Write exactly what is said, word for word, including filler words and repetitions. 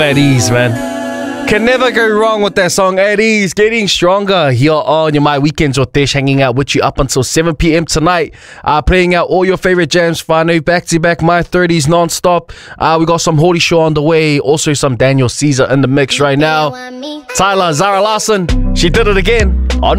At ease, man. Can never go wrong with that song. At ease, getting stronger here on your My Weekends with Tish, hanging out with you up until seven p m tonight. Uh, playing out all your favorite jams, whānau, back to back, my thirties non-stop. Uh, we got some Holy Show on the way, also some Daniel Caesar in the mix right now. Tyler, Zara Larson, she did it again on